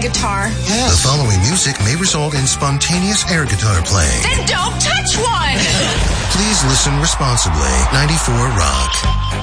guitar? Yes. The following music may result in spontaneous air guitar playing. Then don't touch one! Please listen responsibly. 94 Rock.